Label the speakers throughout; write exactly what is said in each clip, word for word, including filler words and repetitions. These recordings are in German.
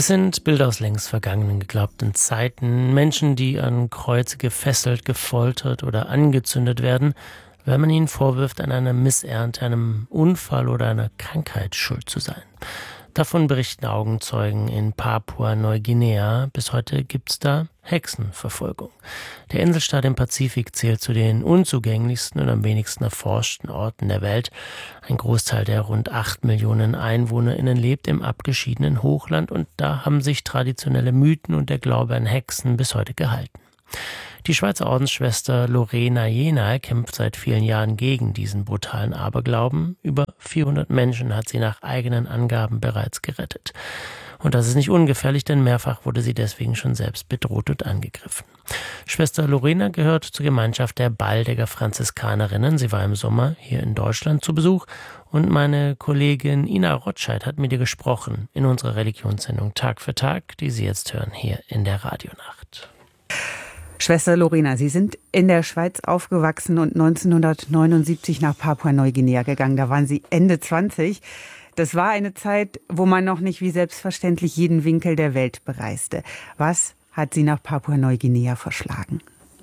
Speaker 1: Es sind Bilder aus längst vergangenen geglaubten Zeiten, Menschen, die an Kreuze gefesselt, gefoltert oder angezündet werden, weil man ihnen vorwirft, an einer Missernte, einem Unfall oder einer Krankheit schuld zu sein. Davon berichten Augenzeugen in Papua-Neuguinea. Bis heute gibt's da Hexenverfolgung. Der Inselstaat im Pazifik zählt zu den unzugänglichsten und am wenigsten erforschten Orten der Welt. Ein Großteil der rund acht Millionen EinwohnerInnen lebt im abgeschiedenen Hochland und da haben sich traditionelle Mythen und der Glaube an Hexen bis heute gehalten. Die Schweizer Ordensschwester Lorena Jenaer kämpft seit vielen Jahren gegen diesen brutalen Aberglauben. Über vierhundert Menschen hat sie nach eigenen Angaben bereits gerettet. Und das ist nicht ungefährlich, denn mehrfach wurde sie deswegen schon selbst bedroht und angegriffen. Schwester Lorena gehört zur Gemeinschaft der Baldeger Franziskanerinnen. Sie war im Sommer hier in Deutschland zu Besuch und meine Kollegin Ina Rotscheid hat mit ihr gesprochen in unserer Religionssendung Tag für Tag, die Sie jetzt hören hier in der Radionacht.
Speaker 2: Schwester Lorena, Sie sind in der Schweiz aufgewachsen und neunzehnhundertneunundsiebzig nach Papua-Neuguinea gegangen. Da waren Sie Ende zwanzig. Das war eine Zeit, wo man noch nicht wie selbstverständlich jeden Winkel der Welt bereiste. Was hat Sie nach Papua-Neuguinea verschlagen?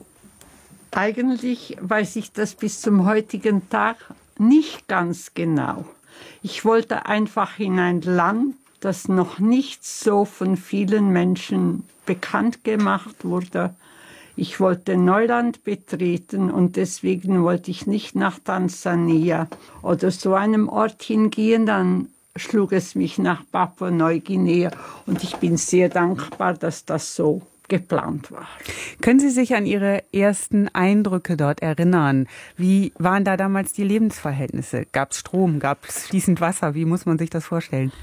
Speaker 3: Eigentlich weiß ich das bis zum heutigen Tag nicht ganz genau. Ich wollte einfach in ein Land, das noch nicht so von vielen Menschen bekannt gemacht wurde. Ich wollte Neuland betreten und deswegen wollte ich nicht nach Tansania oder so einem Ort hingehen. Dann schlug es mich nach Papua-Neuguinea und ich bin sehr dankbar, dass das so geplant war.
Speaker 2: Können Sie sich an Ihre ersten Eindrücke dort erinnern? Wie waren da damals die Lebensverhältnisse? Gab es Strom? Gab es fließend Wasser? Wie muss man sich das vorstellen?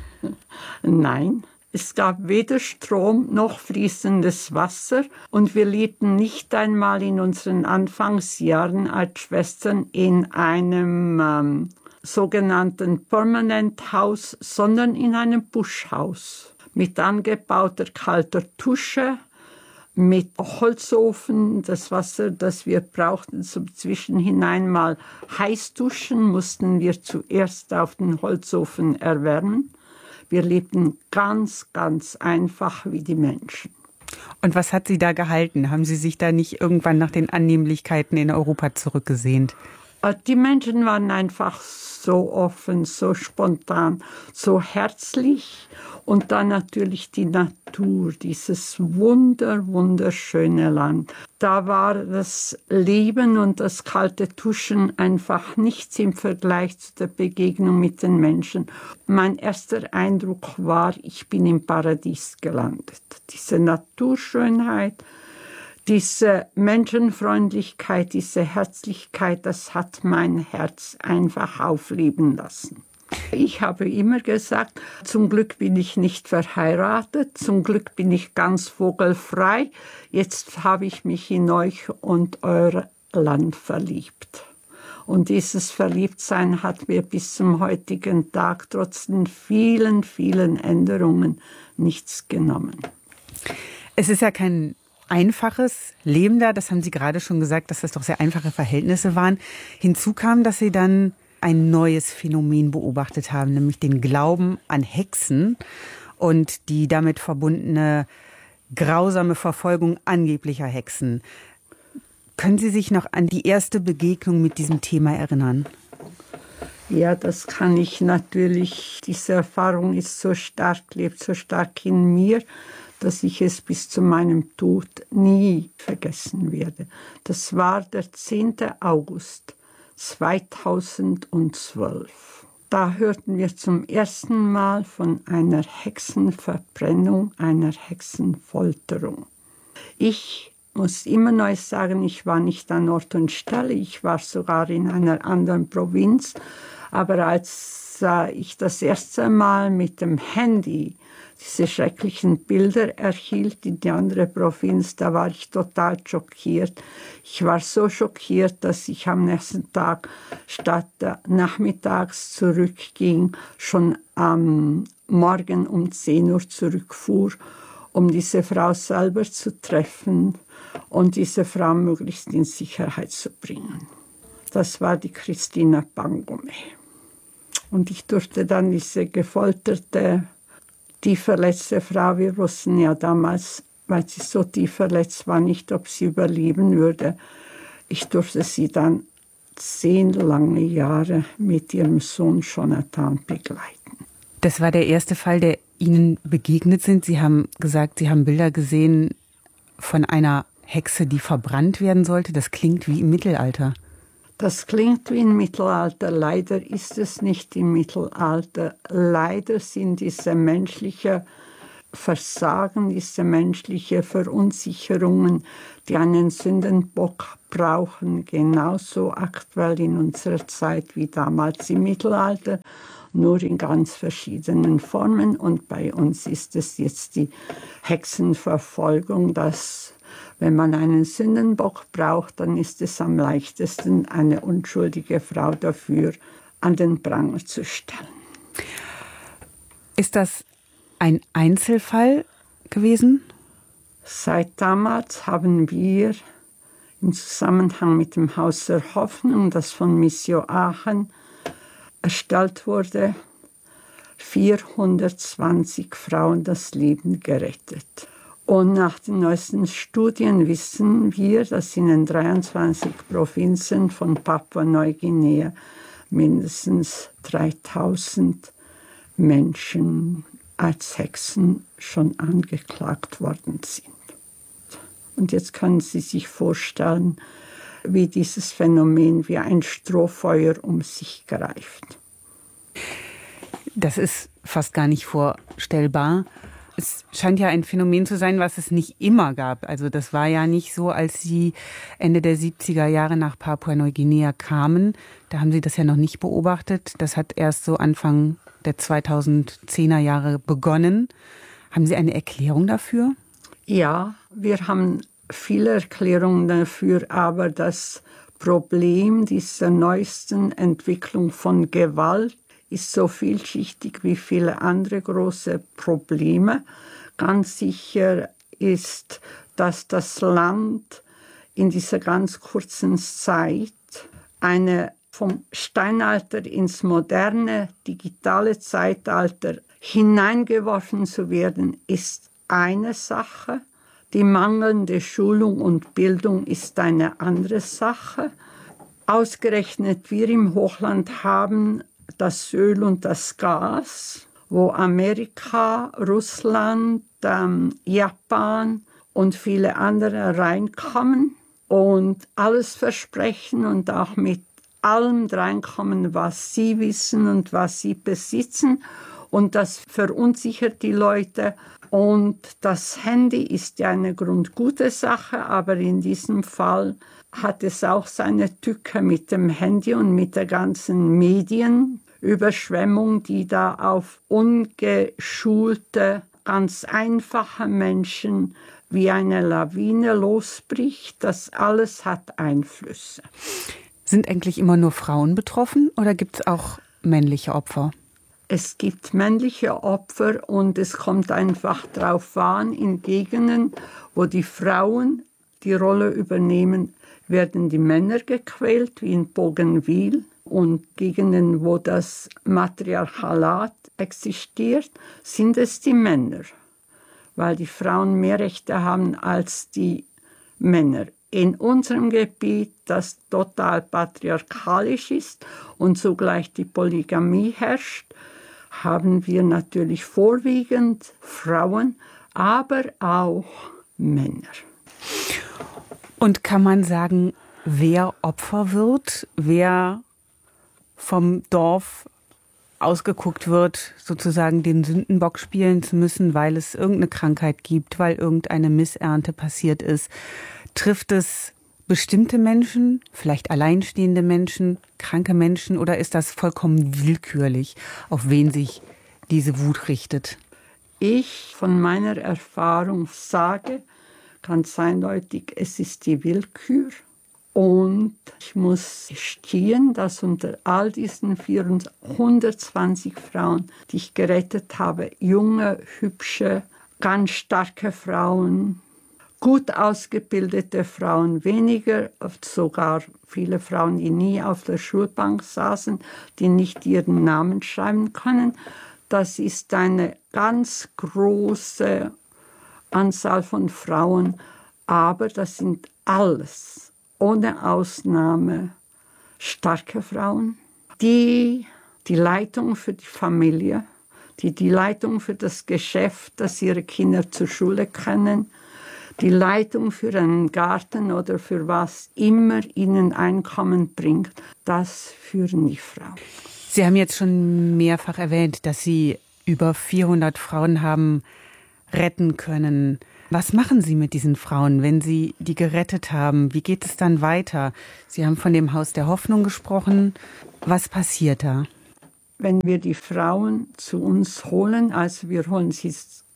Speaker 3: Nein. Es gab weder Strom noch fließendes Wasser und wir lebten nicht einmal in unseren Anfangsjahren als Schwestern in einem ähm, sogenannten Permanent House, sondern in einem Buschhaus mit angebauter kalter Dusche, mit Holzofen. Das Wasser, das wir brauchten zum Zwischenhinein mal heiß duschen, mussten wir zuerst auf den Holzofen erwärmen. Wir lebten ganz, ganz einfach wie die Menschen.
Speaker 2: Und was hat Sie da gehalten? Haben Sie sich da nicht irgendwann nach den Annehmlichkeiten in Europa zurückgesehnt?
Speaker 3: Die Menschen waren einfach so offen, so spontan, so herzlich. Und dann natürlich die Natur, dieses wunder, wunderschöne Land. Da war das Leben und das kalte Duschen einfach nichts im Vergleich zu der Begegnung mit den Menschen. Mein erster Eindruck war, ich bin im Paradies gelandet. Diese Naturschönheit, diese Menschenfreundlichkeit, diese Herzlichkeit, das hat mein Herz einfach aufleben lassen. Ich habe immer gesagt, zum Glück bin ich nicht verheiratet, zum Glück bin ich ganz vogelfrei. Jetzt habe ich mich in euch und euer Land verliebt. Und dieses Verliebtsein hat mir bis zum heutigen Tag trotz den vielen, vielen Änderungen nichts genommen.
Speaker 2: Es ist ja kein einfaches Leben da, das haben Sie gerade schon gesagt, dass das doch sehr einfache Verhältnisse waren. Hinzu kam, dass Sie dann ein neues Phänomen beobachtet haben, nämlich den Glauben an Hexen und die damit verbundene grausame Verfolgung angeblicher Hexen. Können Sie sich noch an die erste Begegnung mit diesem Thema erinnern?
Speaker 3: Ja, das kann ich natürlich. Diese Erfahrung ist so stark, lebt so stark in mir, dass ich es bis zu meinem Tod nie vergessen werde. Das war der zehnte August zweitausendzwölf. Da hörten wir zum ersten Mal von einer Hexenverbrennung, einer Hexenfolterung. Ich muss immer neu sagen, ich war nicht an Ort und Stelle, ich war sogar in einer anderen Provinz. Aber als äh, ich das erste Mal mit dem Handy diese schrecklichen Bilder erhielt in die andere Provinz, da war ich total schockiert. Ich war so schockiert, dass ich am nächsten Tag statt äh, nachmittags zurückging, schon am Morgen um zehn Uhr zurückfuhr, um diese Frau selber zu treffen und diese Frau möglichst in Sicherheit zu bringen. Das war die Christina Pangome. Und ich durfte dann diese gefolterte die verletzte Frau, wir wussten ja damals, weil sie so tief verletzt war, nicht, ob sie überleben würde. Ich durfte sie dann zehn lange Jahre mit ihrem Sohn Jonathan begleiten.
Speaker 2: Das war der erste Fall, der Ihnen begegnet sind. Sie haben gesagt, Sie haben Bilder gesehen von einer Hexe, die verbrannt werden sollte. Das klingt wie im Mittelalter.
Speaker 3: Das klingt wie im Mittelalter. Leider ist es nicht im Mittelalter. Leider sind diese menschlichen Versagen, diese menschlichen Verunsicherungen, die einen Sündenbock brauchen, genauso aktuell in unserer Zeit wie damals im Mittelalter, nur in ganz verschiedenen Formen. Und bei uns ist es jetzt die Hexenverfolgung, dass, wenn man einen Sündenbock braucht, dann ist es am leichtesten, eine unschuldige Frau dafür an den Pranger zu stellen.
Speaker 2: Ist das ein Einzelfall gewesen?
Speaker 3: Seit damals haben wir im Zusammenhang mit dem Haus der Hoffnung, das von Missio Aachen erstellt wurde, vierhundertzwanzig Frauen das Leben gerettet. Und nach den neuesten Studien wissen wir, dass in den dreiundzwanzig Provinzen von Papua-Neuguinea mindestens dreitausend Menschen als Hexen schon angeklagt worden sind. Und jetzt können Sie sich vorstellen, wie dieses Phänomen wie ein Strohfeuer um sich greift.
Speaker 2: Das ist fast gar nicht vorstellbar. Es scheint ja ein Phänomen zu sein, was es nicht immer gab. Also das war ja nicht so, als Sie Ende der siebziger Jahre nach Papua-Neuguinea kamen. Da haben Sie das ja noch nicht beobachtet. Das hat erst so Anfang der zweitausendzehner Jahre begonnen. Haben Sie eine Erklärung dafür?
Speaker 3: Ja, wir haben viele Erklärungen dafür, aber das Problem dieser neuesten Entwicklung von Gewalt ist so vielschichtig wie viele andere große Probleme. Ganz sicher ist, dass das Land in dieser ganz kurzen Zeit eine vom Steinalter ins moderne, digitale Zeitalter hineingeworfen zu werden, ist eine Sache. Die mangelnde Schulung und Bildung ist eine andere Sache. Ausgerechnet wir im Hochland haben das Öl und das Gas, wo Amerika, Russland, ähm, Japan und viele andere reinkommen und alles versprechen und auch mit allem reinkommen, was sie wissen und was sie besitzen. Und das verunsichert die Leute. Und das Handy ist ja eine grundgute Sache, aber in diesem Fall hat es auch seine Tücke mit dem Handy und mit der ganzen Medienüberschwemmung, die da auf ungeschulte, ganz einfache Menschen wie eine Lawine losbricht. Das alles hat Einflüsse.
Speaker 2: Sind eigentlich immer nur Frauen betroffen oder gibt es auch männliche Opfer?
Speaker 3: Es gibt männliche Opfer und es kommt einfach darauf an, in Gegenden, wo die Frauen die Rolle übernehmen, werden die Männer gequält, wie in Bougainville. Und Gegenden, wo das Matriarchalat existiert, sind es die Männer, weil die Frauen mehr Rechte haben als die Männer. In unserem Gebiet, das total patriarchalisch ist und zugleich die Polygamie herrscht, haben wir natürlich vorwiegend Frauen, aber auch Männer.
Speaker 2: Und kann man sagen, wer Opfer wird, wer vom Dorf ausgeguckt wird, sozusagen den Sündenbock spielen zu müssen, weil es irgendeine Krankheit gibt, weil irgendeine Missernte passiert ist? Trifft es bestimmte Menschen, vielleicht alleinstehende Menschen, kranke Menschen, oder ist das vollkommen willkürlich, auf wen sich diese Wut richtet?
Speaker 3: Ich von meiner Erfahrung sage ganz eindeutig, es ist die Willkür. Und ich muss gestehen, dass unter all diesen vierhundertzwanzig Frauen, die ich gerettet habe, junge, hübsche, ganz starke Frauen, gut ausgebildete Frauen, weniger, sogar viele Frauen, die nie auf der Schulbank saßen, die nicht ihren Namen schreiben können, das ist eine ganz große Anzahl von Frauen, aber das sind alles, ohne Ausnahme, starke Frauen, die die Leitung für die Familie, die die Leitung für das Geschäft, das ihre Kinder zur Schule kennen, die Leitung für einen Garten oder für was immer ihnen Einkommen bringt, das führen die Frauen.
Speaker 2: Sie haben jetzt schon mehrfach erwähnt, dass Sie über vierhundert Frauen haben retten können. Was machen Sie mit diesen Frauen, wenn Sie die gerettet haben? Wie geht es dann weiter? Sie haben von dem Haus der Hoffnung gesprochen. Was passiert da?
Speaker 3: Wenn wir die Frauen zu uns holen, also wir holen sie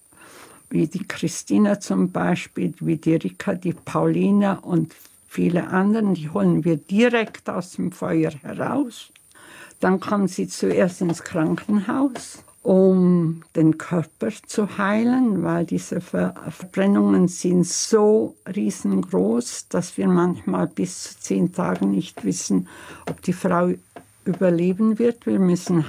Speaker 3: wie die Christina zum Beispiel, wie die Rika, die Paulina und viele anderen, die holen wir direkt aus dem Feuer heraus. Dann kommen sie zuerst ins Krankenhaus, um den Körper zu heilen, weil diese Verbrennungen sind so riesengroß, dass wir manchmal bis zu zehn Tagen nicht wissen, ob die Frau überleben wird. Wir müssen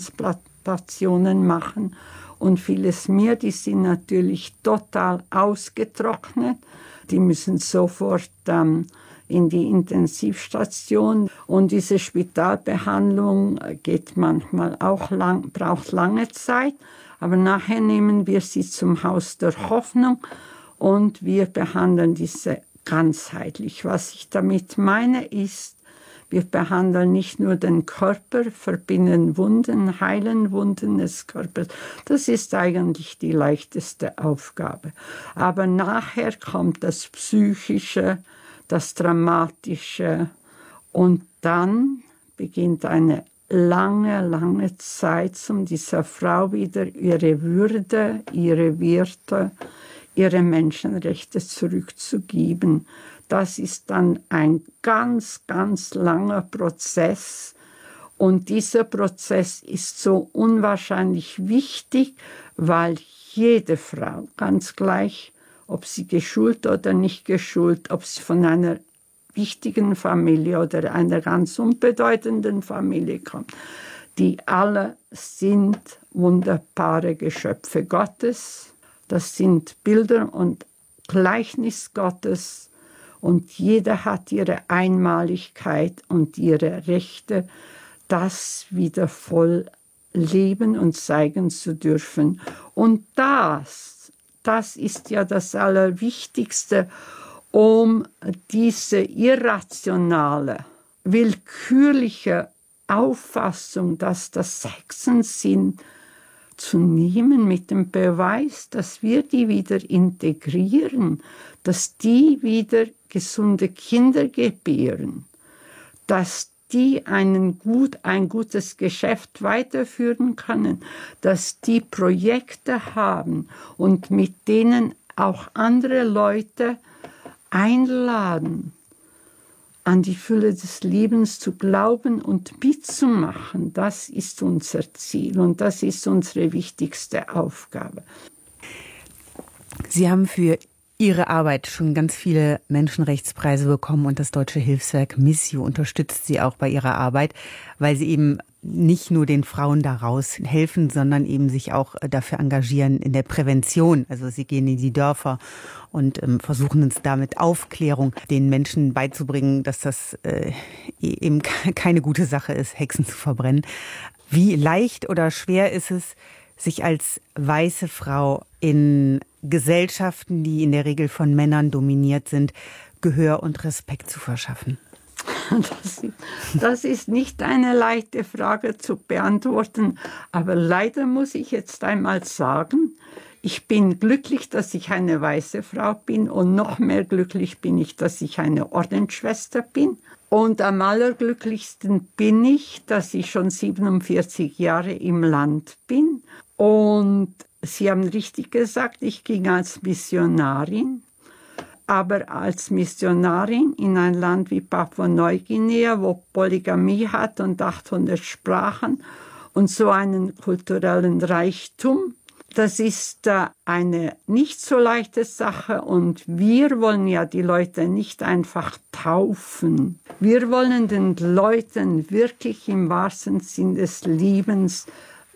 Speaker 3: Hauttransplantationen machen und vieles mehr. Die sind natürlich total ausgetrocknet. Die müssen sofort ähm, in die Intensivstation. Und diese Spitalbehandlung geht manchmal auch lang, braucht lange Zeit. Aber nachher nehmen wir sie zum Haus der Hoffnung und wir behandeln diese ganzheitlich. Was ich damit meine ist, wir behandeln nicht nur den Körper, verbinden Wunden, heilen Wunden des Körpers. Das ist eigentlich die leichteste Aufgabe. Aber nachher kommt das Psychische, das Dramatische und dann beginnt eine lange, lange Zeit, um dieser Frau wieder ihre Würde, ihre Werte, ihre Menschenrechte zurückzugeben. Das ist dann ein ganz, ganz langer Prozess. Und dieser Prozess ist so unwahrscheinlich wichtig, weil jede Frau, ganz gleich, ob sie geschult oder nicht geschult, ob sie von einer wichtigen Familie oder einer ganz unbedeutenden Familie kommt, die alle sind wunderbare Geschöpfe Gottes. Das sind Bilder und Gleichnis Gottes. Und jeder hat ihre Einmaligkeit und ihre Rechte, das wieder voll leben und zeigen zu dürfen. Und das, das ist ja das Allerwichtigste, um diese irrationale, willkürliche Auffassung, dass das Hexen sind, zu nehmen mit dem Beweis, dass wir die wieder integrieren, dass die wieder gesunde Kinder gebären, dass die einen gut, ein gutes Geschäft weiterführen können, dass die Projekte haben und mit denen auch andere Leute einladen, an die Fülle des Lebens zu glauben und mitzumachen. Das ist unser Ziel und das ist unsere wichtigste Aufgabe.
Speaker 2: Sie haben für Ihre Arbeit schon ganz viele Menschenrechtspreise bekommen und das Deutsche Hilfswerk Missio unterstützt Sie auch bei Ihrer Arbeit, weil Sie eben nicht nur den Frauen daraus helfen, sondern eben sich auch dafür engagieren in der Prävention. Also Sie gehen in die Dörfer und ähm, versuchen uns damit Aufklärung den Menschen beizubringen, dass das äh, eben keine gute Sache ist, Hexen zu verbrennen. Wie leicht oder schwer ist es, sich als weiße Frau in Gesellschaften, die in der Regel von Männern dominiert sind, Gehör und Respekt zu verschaffen?
Speaker 3: Das ist, das ist nicht eine leichte Frage zu beantworten, aber leider muss ich jetzt einmal sagen, ich bin glücklich, dass ich eine weiße Frau bin und noch mehr glücklich bin ich, dass ich eine Ordensschwester bin. Und am allerglücklichsten bin ich, dass ich schon siebenundvierzig Jahre im Land bin. Und Sie haben richtig gesagt, ich ging als Missionarin. Aber als Missionarin in ein Land wie Papua-Neuguinea, wo Polygamie hat und achthundert Sprachen und so einen kulturellen Reichtum, das ist äh, eine nicht so leichte Sache und wir wollen ja die Leute nicht einfach taufen. Wir wollen den Leuten wirklich im wahrsten Sinn des Lebens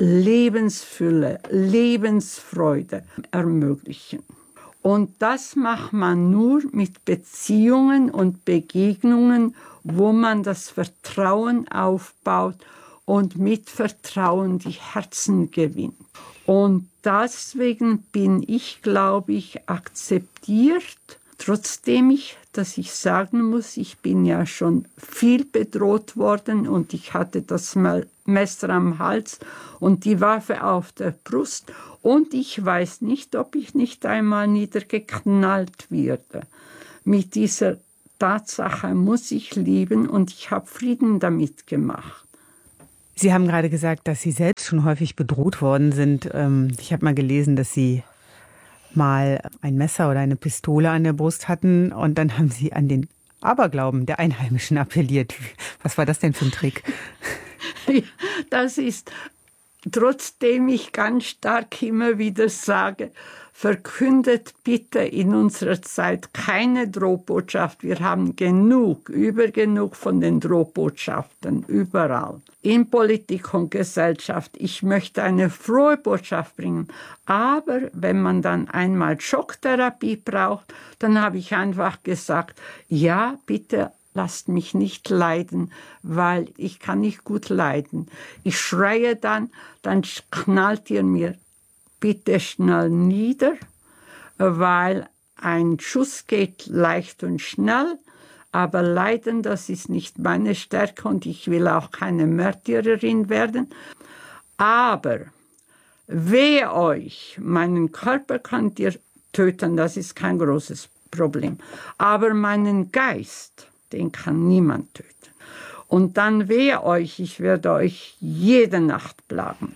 Speaker 3: Lebensfülle, Lebensfreude ermöglichen. Und das macht man nur mit Beziehungen und Begegnungen, wo man das Vertrauen aufbaut und mit Vertrauen die Herzen gewinnt. Und deswegen bin ich, glaube ich, akzeptiert, trotzdem ich, dass ich sagen muss, ich bin ja schon viel bedroht worden und ich hatte das Messer am Hals und die Waffe auf der Brust und ich weiß nicht, ob ich nicht einmal niedergeknallt werde. Mit dieser Tatsache muss ich leben und ich habe Frieden damit gemacht.
Speaker 2: Sie haben gerade gesagt, dass Sie selbst schon häufig bedroht worden sind. Ich habe mal gelesen, dass Sie mal ein Messer oder eine Pistole an der Brust hatten und dann haben Sie an den Aberglauben der Einheimischen appelliert. Was war das denn für ein Trick?
Speaker 3: Ja, das ist, trotzdem ich ganz stark immer wieder sage, verkündet bitte in unserer Zeit keine Drohbotschaft. Wir haben genug, übergenug von den Drohbotschaften überall. In Politik und Gesellschaft. Ich möchte eine frohe Botschaft bringen. Aber wenn man dann einmal Schocktherapie braucht, dann habe ich einfach gesagt, ja, bitte lasst mich nicht leiden, weil ich kann nicht gut leiden. Ich schreie dann, dann knallt ihr mir bitte schnell nieder, weil ein Schuss geht leicht und schnell, aber leiden, das ist nicht meine Stärke und ich will auch keine Märtyrerin werden. Aber wehe euch, meinen Körper könnt ihr töten, das ist kein großes Problem. Aber meinen Geist, den kann niemand töten. Und dann wehe euch, ich werde euch jede Nacht plagen.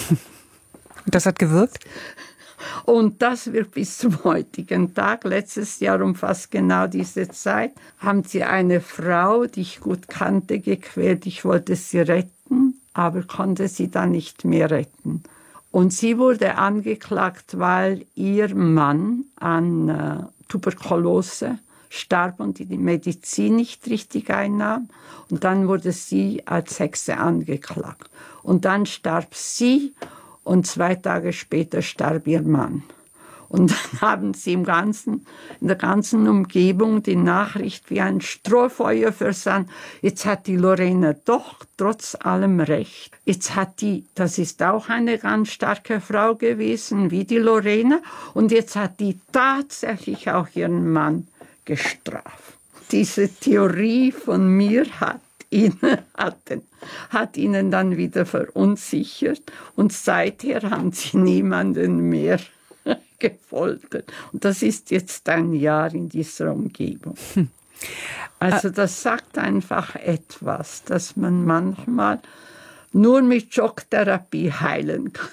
Speaker 2: Das hat gewirkt?
Speaker 3: Und das wird bis zum heutigen Tag, letztes Jahr um fast genau diese Zeit, haben sie eine Frau, die ich gut kannte, gequält. Ich wollte sie retten, aber konnte sie dann nicht mehr retten. Und sie wurde angeklagt, weil ihr Mann an äh, Tuberkulose starb und die Medizin nicht richtig einnahm. Und dann wurde sie als Hexe angeklagt. Und dann starb sie. Und zwei Tage später starb ihr Mann. Und dann haben sie im ganzen, in der ganzen Umgebung die Nachricht wie ein Strohfeuer versandt. Jetzt hat die Lorena doch trotz allem recht. Jetzt hat die, das ist auch eine ganz starke Frau gewesen, wie die Lorena. Und jetzt hat die tatsächlich auch ihren Mann gestraft. Diese Theorie von mir hat Ihnen hatten, hat ihnen dann wieder verunsichert und seither haben sie niemanden mehr gefoltert. Und das ist jetzt ein Jahr in dieser Umgebung. Also das sagt einfach etwas, dass man manchmal nur mit Schocktherapie heilen kann.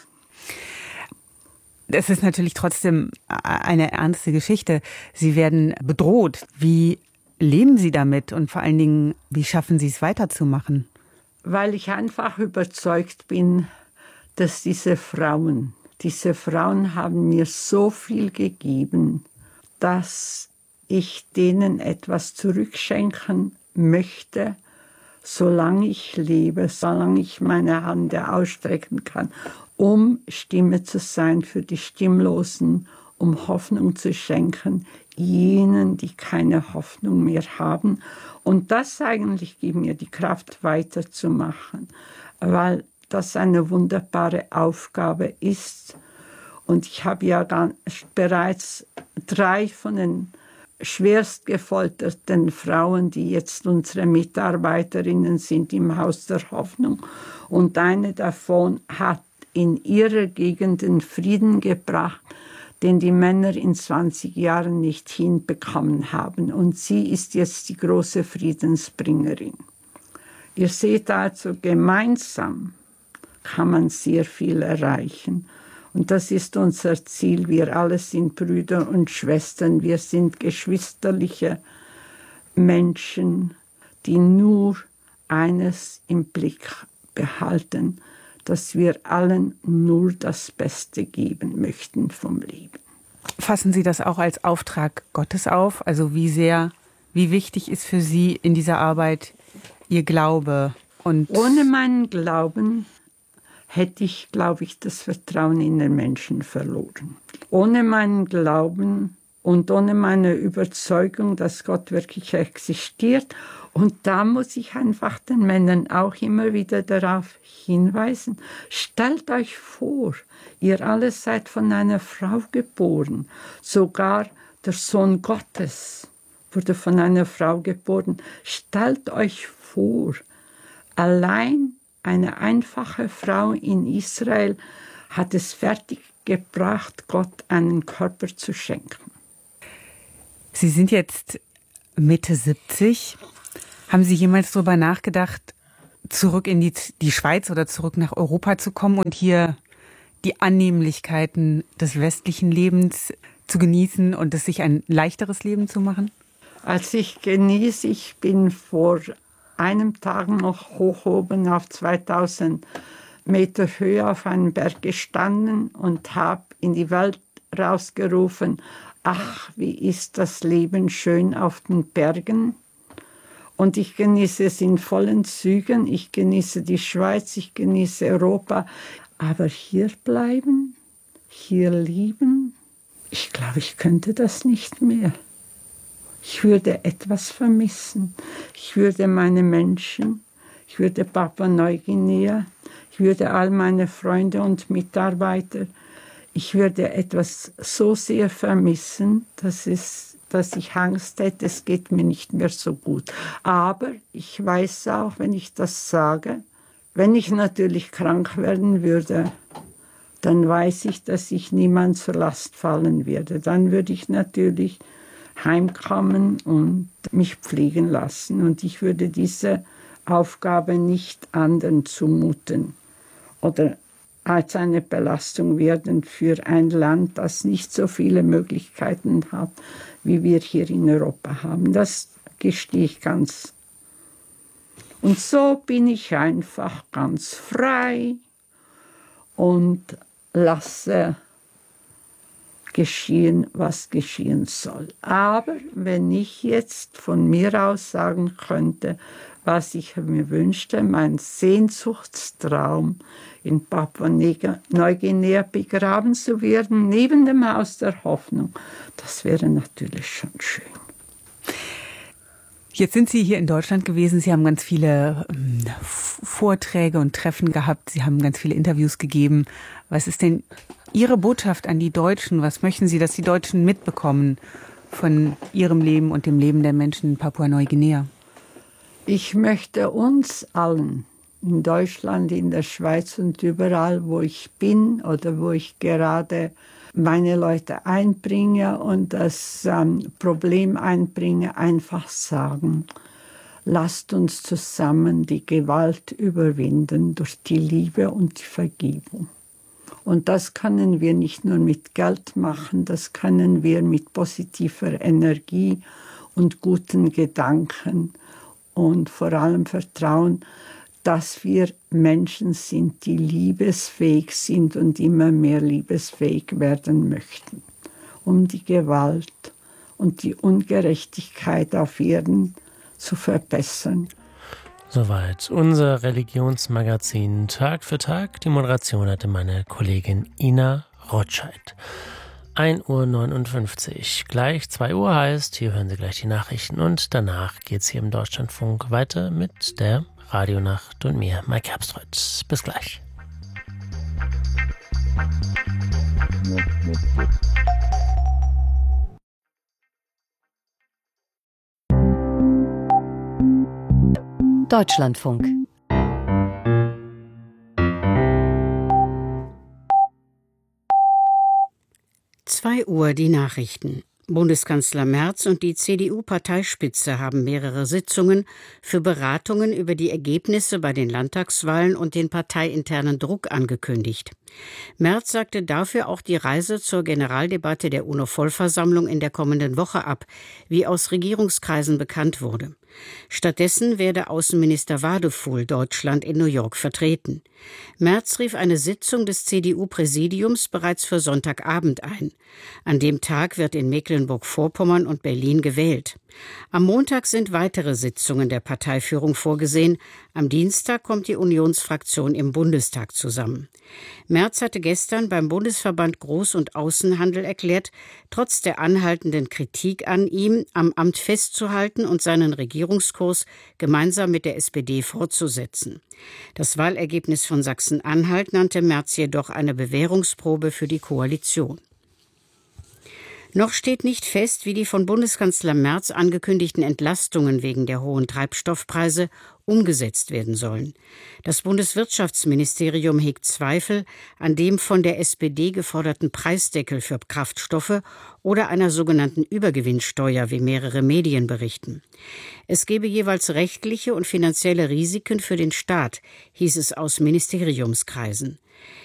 Speaker 2: Es ist natürlich trotzdem eine ernste Geschichte. Sie werden bedroht. Wie leben Sie damit und vor allen Dingen, wie schaffen Sie es weiterzumachen?
Speaker 3: Weil ich einfach überzeugt bin, dass diese Frauen, diese Frauen haben mir so viel gegeben, dass ich denen etwas zurückschenken möchte, solange ich lebe, solange ich meine Hand ausstrecken kann, um Stimme zu sein für die Stimmlosen, um Hoffnung zu schenken, jenen, die keine Hoffnung mehr haben. Und das eigentlich gibt mir die Kraft, weiterzumachen, weil das eine wunderbare Aufgabe ist. Und ich habe ja ganz, bereits drei von den schwerst gefolterten Frauen, die jetzt unsere Mitarbeiterinnen sind im Haus der Hoffnung. Und eine davon hat in ihrer Gegend den Frieden gebracht, den die Männer in zwanzig Jahren nicht hinbekommen haben. Und sie ist jetzt die große Friedensbringerin. Ihr seht also, gemeinsam kann man sehr viel erreichen. Und das ist unser Ziel. Wir alle sind Brüder und Schwestern. Wir sind geschwisterliche Menschen, die nur eines im Blick behalten, dass wir allen nur das Beste geben möchten vom Leben.
Speaker 2: Fassen Sie das auch als Auftrag Gottes auf? Also wie sehr, wie wichtig ist für Sie in dieser Arbeit Ihr Glaube? Und
Speaker 3: ohne meinen Glauben hätte ich, glaube ich, das Vertrauen in den Menschen verloren. Ohne meinen Glauben und ohne meine Überzeugung, dass Gott wirklich existiert. Und da muss ich einfach den Männern auch immer wieder darauf hinweisen, stellt euch vor, ihr alle seid von einer Frau geboren, sogar der Sohn Gottes wurde von einer Frau geboren. Stellt euch vor, allein eine einfache Frau in Israel hat es fertiggebracht, Gott einen Körper zu schenken.
Speaker 2: Sie sind jetzt Mitte siebzig. Haben Sie jemals darüber nachgedacht, zurück in die, die Schweiz oder zurück nach Europa zu kommen und hier die Annehmlichkeiten des westlichen Lebens zu genießen und es sich ein leichteres Leben zu machen?
Speaker 3: Als ich genieße, ich bin vor einem Tag noch hoch oben auf zweitausend Meter Höhe auf einem Berg gestanden und habe in die Welt rausgerufen, ach, wie ist das Leben schön auf den Bergen. Und ich genieße es in vollen Zügen, ich genieße die Schweiz, ich genieße Europa. Aber hier bleiben, hier lieben, ich glaube, ich könnte das nicht mehr. Ich würde etwas vermissen. Ich würde meine Menschen, ich würde Papua-Neuguinea, ich würde all meine Freunde und Mitarbeiter, ich würde etwas so sehr vermissen, dass, es, dass ich Angst hätte, es geht mir nicht mehr so gut. Aber ich weiß auch, wenn ich das sage, wenn ich natürlich krank werden würde, dann weiß ich, dass ich niemand zur Last fallen werde. Dann würde ich natürlich heimkommen und mich pflegen lassen. Und ich würde diese Aufgabe nicht anderen zumuten oder als eine Belastung werden für ein Land, das nicht so viele Möglichkeiten hat, wie wir hier in Europa haben. Das gestehe ich ganz. Und so bin ich einfach ganz frei und lasse geschehen, was geschehen soll. Aber wenn ich jetzt von mir aus sagen könnte, was ich mir wünschte, mein Sehnsuchtstraum in Papua-Neuguinea begraben zu werden, neben dem Haus der Hoffnung, das wäre natürlich schon schön.
Speaker 2: Jetzt sind Sie hier in Deutschland gewesen. Sie haben ganz viele ähm, Vorträge und Treffen gehabt. Sie haben ganz viele Interviews gegeben. Was ist denn Ihre Botschaft an die Deutschen? Was möchten Sie, dass die Deutschen mitbekommen von Ihrem Leben und dem Leben der Menschen in Papua-Neuguinea?
Speaker 3: Ich möchte uns allen in Deutschland, in der Schweiz und überall, wo ich bin oder wo ich gerade meine Leute einbringe und das ähm, Problem einbringe, einfach sagen, lasst uns zusammen die Gewalt überwinden durch die Liebe und die Vergebung. Und das können wir nicht nur mit Geld machen, das können wir mit positiver Energie und guten Gedanken und vor allem Vertrauen, dass wir Menschen sind, die liebesfähig sind und immer mehr liebesfähig werden möchten, um die Gewalt und die Ungerechtigkeit auf Erden zu verbessern.
Speaker 1: Soweit unser Religionsmagazin Tag für Tag. Die Moderation hatte meine Kollegin Ina Rotscheid. ein Uhr neunundfünfzig. Gleich zwei Uhr heißt, hier hören Sie gleich die Nachrichten und danach geht's hier im Deutschlandfunk weiter mit der Radionacht und mir, Mike Herbstreit. Bis gleich.
Speaker 4: Deutschlandfunk. zwei Uhr die Nachrichten. Bundeskanzler Merz und die C D U-Parteispitze haben mehrere Sitzungen für Beratungen über die Ergebnisse bei den Landtagswahlen und den parteiinternen Druck angekündigt. Merz sagte dafür auch die Reise zur Generaldebatte der UNO-Vollversammlung in der kommenden Woche ab, wie aus Regierungskreisen bekannt wurde. Stattdessen werde Außenminister Wadefuhl Deutschland in New York vertreten. Merz rief eine Sitzung des C D U-Präsidiums bereits für Sonntagabend ein. An dem Tag wird in Mecklenburg-Vorpommern und Berlin gewählt. Am Montag sind weitere Sitzungen der Parteiführung vorgesehen. Am Dienstag kommt die Unionsfraktion im Bundestag zusammen. Merz hatte gestern beim Bundesverband Groß- und Außenhandel erklärt, trotz der anhaltenden Kritik an ihm, am Amt festzuhalten und seinen Regierungskurs gemeinsam mit der S P D fortzusetzen. Das Wahlergebnis von Sachsen-Anhalt nannte Merz jedoch eine Bewährungsprobe für die Koalition. Noch steht nicht fest, wie die von Bundeskanzler Merz angekündigten Entlastungen wegen der hohen Treibstoffpreise umgesetzt werden sollen. Das Bundeswirtschaftsministerium hegt Zweifel an dem von der S P D geforderten Preisdeckel für Kraftstoffe oder einer sogenannten Übergewinnsteuer, wie mehrere Medien berichten. Es gebe jeweils rechtliche und finanzielle Risiken für den Staat, hieß es aus Ministeriumskreisen.